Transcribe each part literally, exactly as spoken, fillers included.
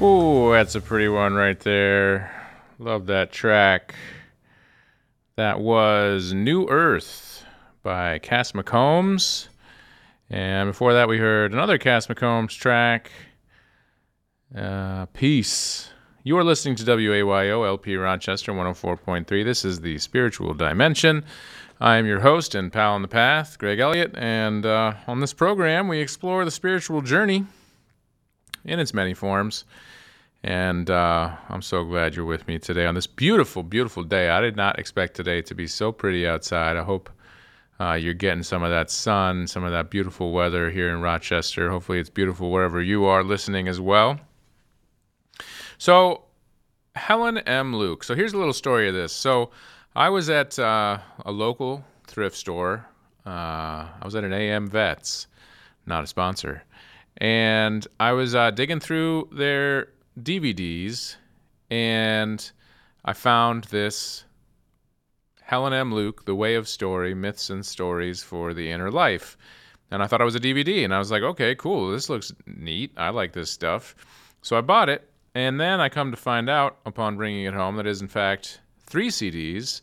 Ooh, that's a pretty one right there. Love that track. That was New Earth by Cass McCombs. And before that, we heard another Cass McCombs track, uh, Peace. You are listening to W A Y O L P Rochester one oh four point three. This is the Spiritual Dimension. I am your host and pal on the path, Greg Elliott, and uh, on this program, we explore the spiritual journey in its many forms. And uh, I'm so glad you're with me today on this beautiful, beautiful day. I did not expect today to be so pretty outside. I hope uh, you're getting some of that sun, some of that beautiful weather here in Rochester. Hopefully it's beautiful wherever you are listening as well. So, Helen M. Luke. So here's a little story of this. So I was at uh, a local thrift store. Uh, I was at an A M Vets, not a sponsor. And I was uh, digging through their D V Ds, and I found this Helen M. Luke, The Way of Story, Myths and Stories for the Inner Life. And I thought it was a D V D, and I was like, okay, cool, this looks neat. I like this stuff. So I bought it, and then I come to find out, upon bringing it home, that it is, in fact, three C Ds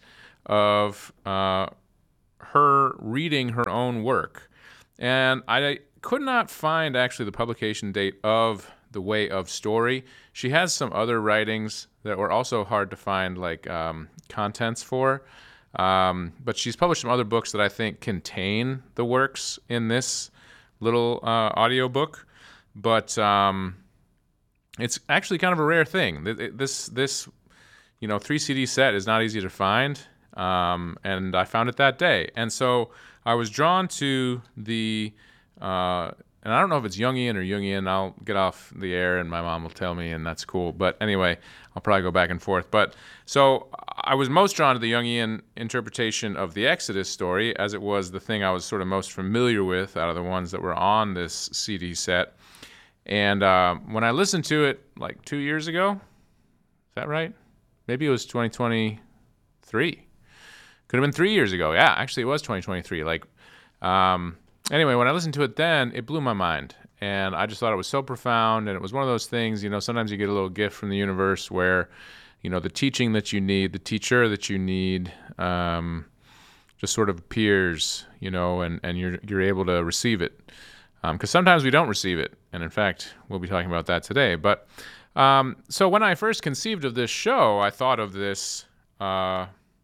of uh, her reading her own work. And I could not find, actually, the publication date of The Way of Story. She has some other writings that were also hard to find, like um, contents for. Um, but she's published some other books that I think contain the works in this little uh, audio book. But um, it's actually kind of a rare thing. This, this, you know, three C D set is not easy to find, um, and I found it that day. And so I was drawn to the uh, and I don't know if it's Jungian or Jungian. I'll get off the air and my mom will tell me, and that's cool. But anyway, I'll probably go back and forth. But so I was most drawn to the Jungian interpretation of the Exodus story, as it was the thing I was sort of most familiar with out of the ones that were on this C D set. And uh, when I listened to it like two years ago, is that right? Maybe it was twenty twenty-three. Could have been three years ago. Yeah, actually it was twenty twenty-three. Like, um, Anyway, when I listened to it then, it blew my mind. And I just thought it was so profound. And it was one of those things, you know, sometimes you get a little gift from the universe where, you know, the teaching that you need, the teacher that you need, um, just sort of appears, you know, and, and you're you're able to receive it. Because um, sometimes we don't receive it. And in fact, we'll be talking about that today. But um, so when I first conceived of this show, I thought of this, uh,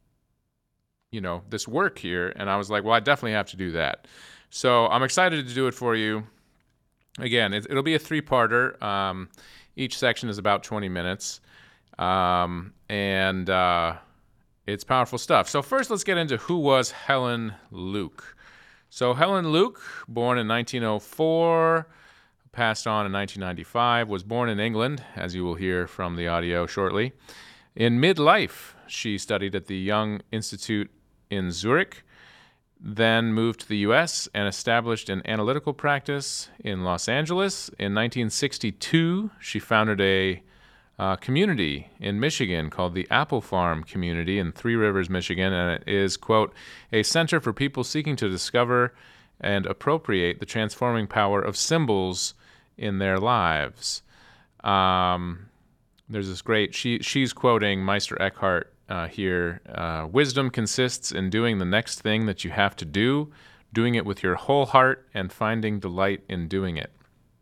you know, this work here. And I was like, well, I definitely have to do that. So I'm excited to do it for you. Again, it, it'll be a three-parter. Um, each section is about twenty minutes, um, and uh, it's powerful stuff. So first, let's get into who was Helen Luke. So Helen Luke, born in nineteen oh four, passed on in nineteen ninety-five, was born in England, as you will hear from the audio shortly. In midlife, she studied at the Young Institute in Zurich, then moved to the U S and established an analytical practice in Los Angeles. In nineteen sixty-two, she founded a uh, community in Michigan called the Apple Farm Community in Three Rivers, Michigan, and it is, quote, a center for people seeking to discover and appropriate the transforming power of symbols in their lives. Um, there's this great, she she's quoting Meister Eckhart Uh, here, uh, wisdom consists in doing the next thing that you have to do, doing it with your whole heart, and finding delight in doing it.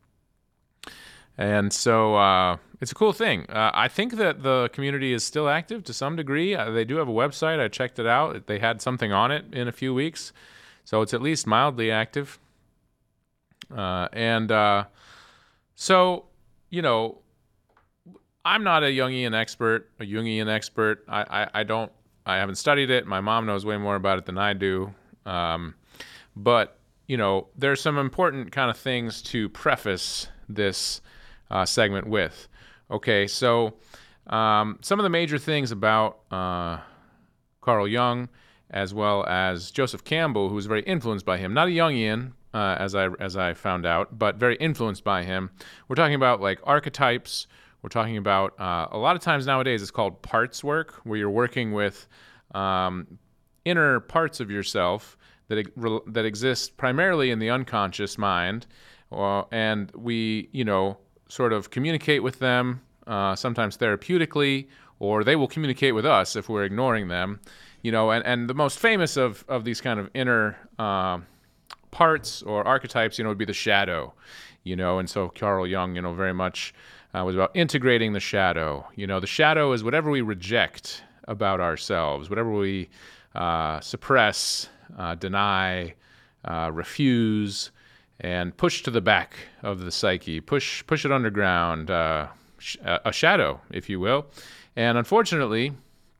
And so uh, it's a cool thing. Uh, I think that the community is still active to some degree. Uh, they do have a website. I checked it out. They had something on it in a few weeks. So it's at least mildly active. Uh, and uh, so, you know, I'm not a Jungian expert, a Jungian expert. I, I, I don't, I haven't studied it. My mom knows way more about it than I do. Um, but, you know, there's some important kind of things to preface this uh, segment with. Okay, so um, some of the major things about uh, Carl Jung, as well as Joseph Campbell, who was very influenced by him, not a Jungian, uh, as I as I found out, but very influenced by him. We're talking about like archetypes. We're talking about, uh, a lot of times nowadays it's called parts work, where you're working with um, inner parts of yourself that that exist primarily in the unconscious mind, uh, and we, you know, sort of communicate with them, uh, sometimes therapeutically, or they will communicate with us if we're ignoring them. You know, and, and the most famous of, of these kind of inner uh, parts or archetypes, you know, would be the shadow. You know, and so Carl Jung, you know, very much uh, was about integrating the shadow. You know, the shadow is whatever we reject about ourselves, whatever we uh, suppress, uh, deny, uh, refuse, and push to the back of the psyche, push push it underground, uh, sh- a shadow, if you will. And unfortunately,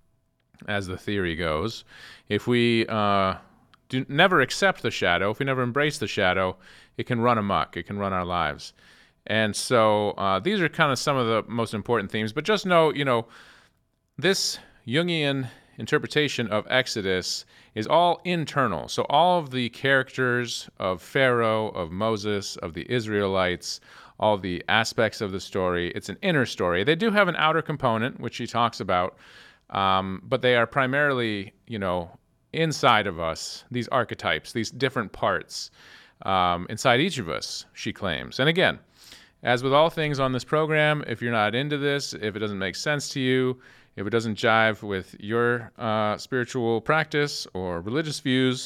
as the theory goes, if we uh, do never accept the shadow, if we never embrace the shadow, it can run amok, it can run our lives. And so uh, these are kind of some of the most important themes. But just know, you know, this Jungian interpretation of Exodus is all internal. So all of the characters of Pharaoh, of Moses, of the Israelites, all the aspects of the story, it's an inner story. They do have an outer component, which he talks about, um, but they are primarily, you know, inside of us, these archetypes, these different parts um, inside each of us, she claims. And again, as with all things on this program, if you're not into this, if it doesn't make sense to you, if it doesn't jive with your uh, spiritual practice or religious views,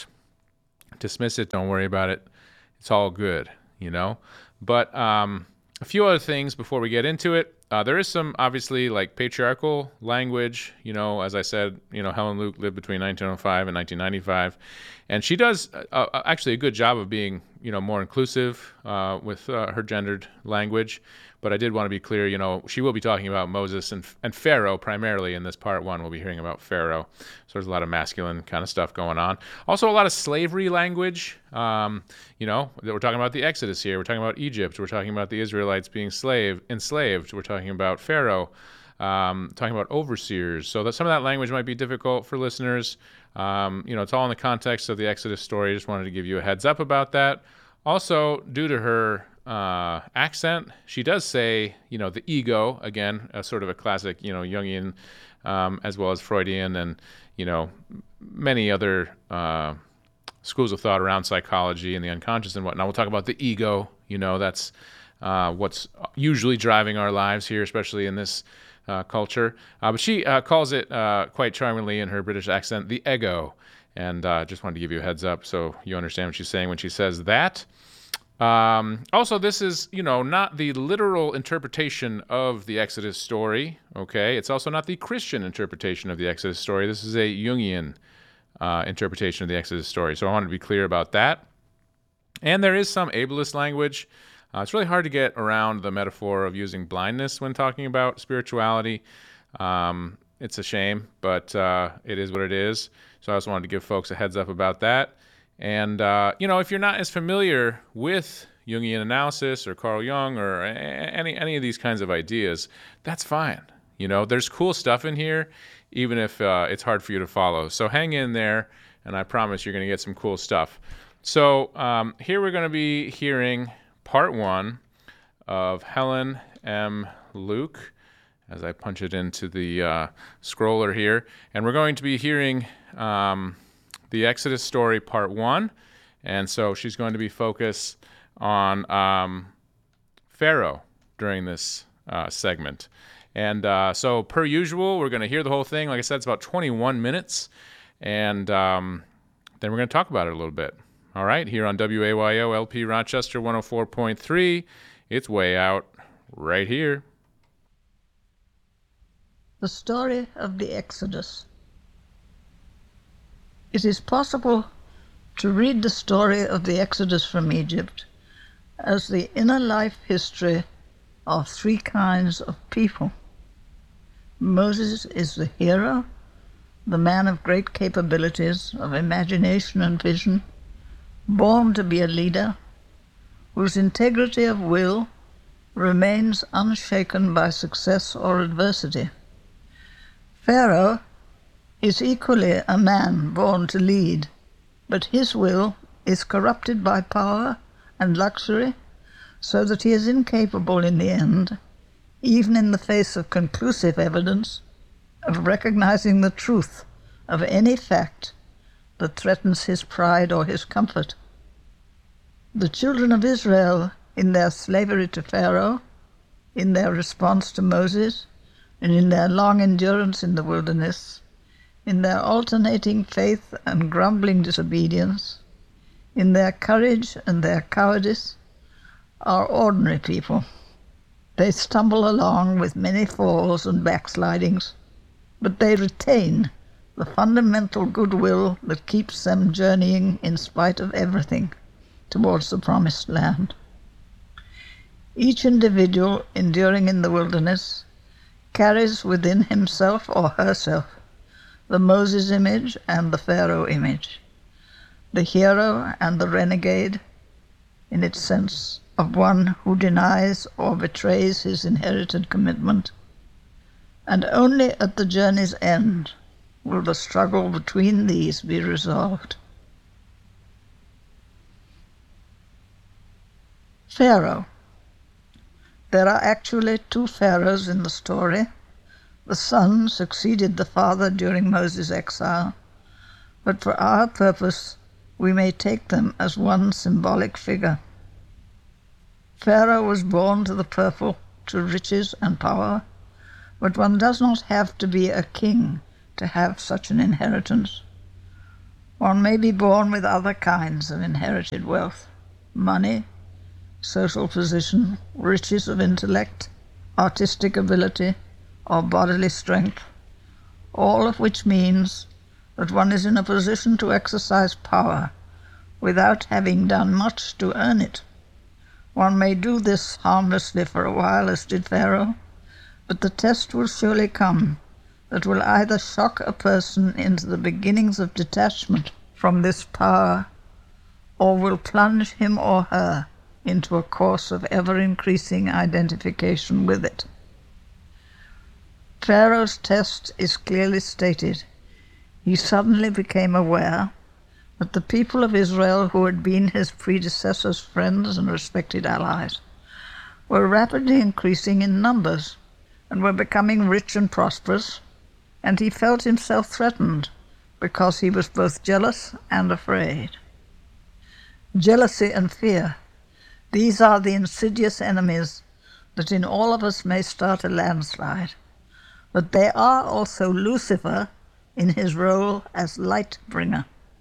dismiss it. Don't worry about it. It's all good, you know? But um, a few other things before we get into it. Uh, there is some, obviously, like patriarchal language. You know, as I said, you know, Helen Luke lived between nineteen oh five and nineteen ninety-five. And she does uh, actually a good job of being, you know, more inclusive uh, with uh, her gendered language. But I did want to be clear, you know, she will be talking about Moses and, and Pharaoh primarily in this part one. We'll be hearing about Pharaoh. So there's a lot of masculine kind of stuff going on. Also a lot of slavery language. Um, you know, we're talking about the Exodus here. We're talking about Egypt. We're talking about the Israelites being slave, enslaved. We're talking about Pharaoh, um, talking about overseers. So that some of that language might be difficult for listeners. Um, you know, it's all in the context of the Exodus story. I just wanted to give you a heads up about that. Also, due to her Uh, accent, she does say, you know, the ego, again, a sort of a classic, you know, Jungian, um, as well as Freudian and, you know, many other uh, schools of thought around psychology and the unconscious and whatnot. We'll talk about the ego, you know, that's uh, what's usually driving our lives here, especially in this uh, culture. Uh, but she uh, calls it uh, quite charmingly in her British accent, the ego. And I uh, just wanted to give you a heads up so you understand what she's saying when she says that. Um, also, this is, you know, not the literal interpretation of the Exodus story, okay? It's also not the Christian interpretation of the Exodus story. This is a Jungian uh, interpretation of the Exodus story. So I wanted to be clear about that. And there is some ableist language. Uh, it's really hard to get around the metaphor of using blindness when talking about spirituality. Um, it's a shame, but uh, it is what it is. So I also wanted to give folks a heads up about that. And, uh, you know, if you're not as familiar with Jungian analysis or Carl Jung or any any of these kinds of ideas, that's fine. You know, there's cool stuff in here, even if uh, it's hard for you to follow. So hang in there, and I promise you're going to get some cool stuff. So um, here we're going to be hearing part one of Helen M. Luke, as I punch it into the uh, scroller here. And we're going to be hearing Um, the Exodus story, part one. And so she's going to be focused on um, Pharaoh during this uh, segment. And uh, so per usual, we're going to hear the whole thing. Like I said, it's about twenty-one minutes. And um, then we're going to talk about it a little bit. All right, here on W A Y O L P Rochester one oh four point three. It's way out right here. The story of the Exodus. It is possible to read the story of the Exodus from Egypt as the inner life history of three kinds of people. Moses is the hero, the man of great capabilities of imagination and vision, born to be a leader, whose integrity of will remains unshaken by success or adversity. Pharaoh is equally a man born to lead, but his will is corrupted by power and luxury, so that he is incapable in the end, even in the face of conclusive evidence, of recognizing the truth of any fact that threatens his pride or his comfort. The children of Israel, in their slavery to Pharaoh, in their response to Moses, and in their long endurance in the wilderness, in their alternating faith and grumbling disobedience, in their courage and their cowardice, are ordinary people. They stumble along with many falls and backslidings, but they retain the fundamental goodwill that keeps them journeying in spite of everything towards the promised land. Each individual enduring in the wilderness carries within himself or herself the Moses image and the Pharaoh image, the hero and the renegade, in its sense of one who denies or betrays his inherited commitment, and only at the journey's end will the struggle between these be resolved. Pharaoh. There are actually two pharaohs in the story. The son succeeded the father during Moses' exile, but for our purpose we may take them as one symbolic figure. Pharaoh was born to the purple, to riches and power, but one does not have to be a king to have such an inheritance. One may be born with other kinds of inherited wealth: money, social position, riches of intellect, artistic ability, or bodily strength, all of which means that one is in a position to exercise power without having done much to earn it. One may do this harmlessly for a while, as did Pharaoh, but the test will surely come that will either shock a person into the beginnings of detachment from this power, or will plunge him or her into a course of ever-increasing identification with it. Pharaoh's test is clearly stated. He suddenly became aware that the people of Israel, who had been his predecessors' friends and respected allies, were rapidly increasing in numbers and were becoming rich and prosperous, and he felt himself threatened because he was both jealous and afraid. Jealousy and fear, these are the insidious enemies that in all of us may start a landslide, but they are also Lucifer in his role as light bringer.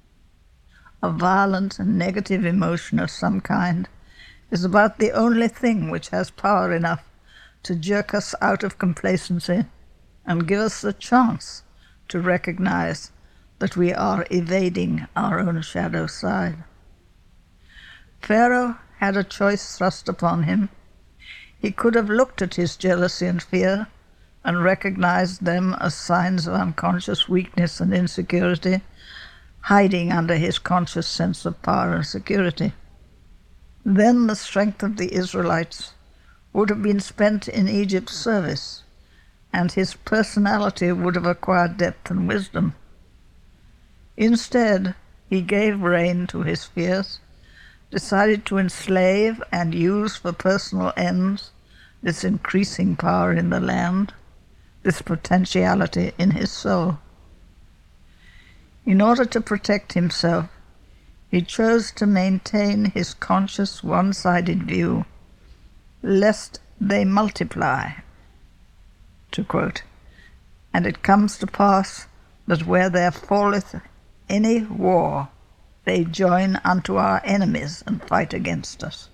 A violent and negative emotion of some kind is about the only thing which has power enough to jerk us out of complacency and give us the chance to recognize that we are evading our own shadow side. Pharaoh had a choice thrust upon him. He could have looked at his jealousy and fear and recognized them as signs of unconscious weakness and insecurity, hiding under his conscious sense of power and security. Then the strength of the Israelites would have been spent in Egypt's service, and his personality would have acquired depth and wisdom. Instead, he gave rein to his fears, decided to enslave and use for personal ends this increasing power in the land, this potentiality in his soul. In order to protect himself, he chose to maintain his conscious one-sided view, lest they multiply, to quote, "And it comes to pass that where there falleth any war, they join unto our enemies and fight against us."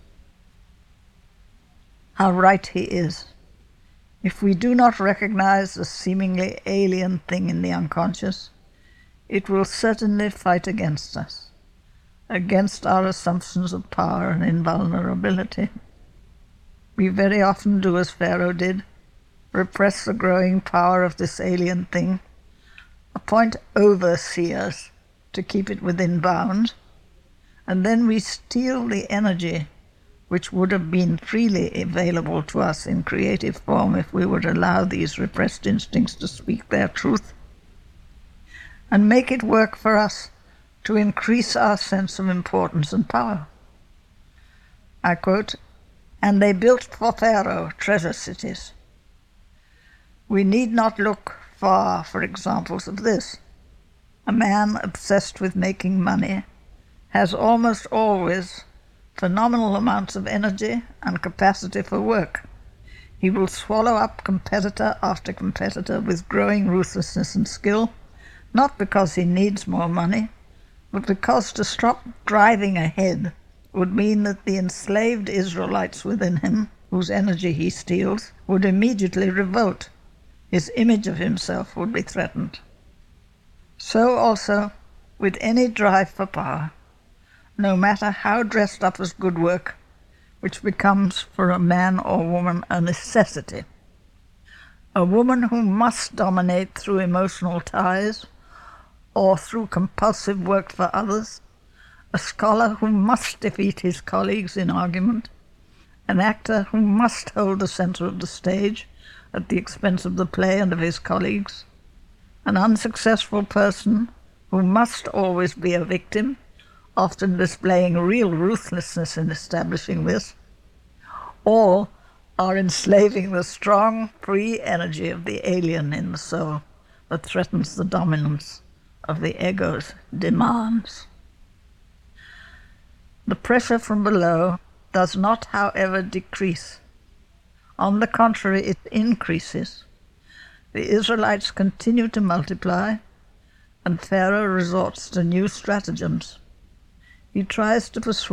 How right he is. If we do not recognize the seemingly alien thing in the unconscious, it will certainly fight against us, against our assumptions of power and invulnerability. We very often do as Pharaoh did, repress the growing power of this alien thing, appoint overseers to keep it within bounds, and then we steal the energy which would have been freely available to us in creative form if we would allow these repressed instincts to speak their truth, and make it work for us to increase our sense of importance and power. I quote, "And they built for Pharaoh treasure cities." We need not look far for examples of this. A man obsessed with making money has almost always phenomenal amounts of energy and capacity for work. He will swallow up competitor after competitor with growing ruthlessness and skill, not because he needs more money, but because to stop driving ahead would mean that the enslaved Israelites within him, whose energy he steals, would immediately revolt. His image of himself would be threatened. So also with any drive for power, no matter how dressed up as good work, which becomes for a man or woman a necessity. A woman who must dominate through emotional ties or through compulsive work for others, a scholar who must defeat his colleagues in argument, an actor who must hold the center of the stage at the expense of the play and of his colleagues, an unsuccessful person who must always be a victim, often displaying real ruthlessness in establishing this, all are enslaving the strong, free energy of the alien in the soul that threatens the dominance of the ego's demands. The pressure from below does not, however, decrease. On the contrary, it increases. The Israelites continue to multiply, and Pharaoh resorts to new stratagems. He tries to persuade